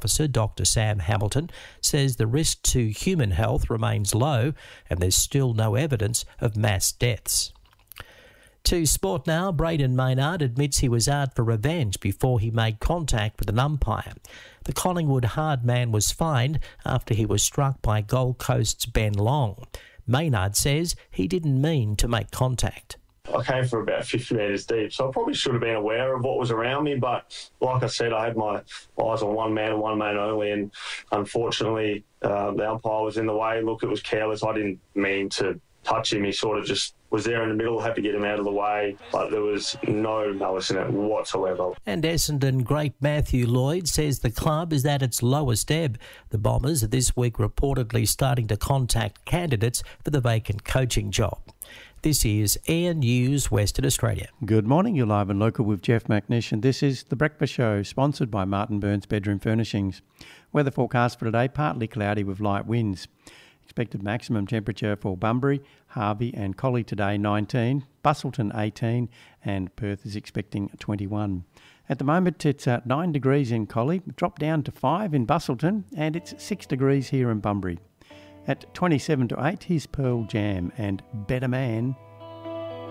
Officer Dr. Sam Hamilton says the risk to human health remains low and there's still no evidence of mass deaths. To sport now, Braden Maynard admits he was out for revenge before he made contact with an umpire. The Collingwood hard man was fined after he was struck by Gold Coast's Ben Long. Maynard says he didn't mean to make contact. I came from about 50 metres deep, so I probably should have been aware of what was around me, but like I said, I had my eyes on one man and one man only, and unfortunately the umpire was in the way. Look, it was careless. I didn't mean to touch him. He sort of just was there in the middle, had to get him out of the way, but there was no malice in it whatsoever. And Essendon great Matthew Lloyd says the club is at its lowest ebb. The Bombers are this week reportedly starting to contact candidates for the vacant coaching job. This is Air News Western Australia. Good morning, you're live and local with Jeff McNish, and this is The Breakfast Show, sponsored by Martin Burns Bedroom Furnishings. Weather forecast for today, partly cloudy with light winds. Expected maximum temperature for Bunbury, Harvey and Collie today 19, Busselton 18 and Perth is expecting 21. At the moment it's 9 degrees in Collie, dropped down to 5 in Busselton and it's 6 degrees here in Bunbury. At 27 to 8, here's Pearl Jam and Better Man.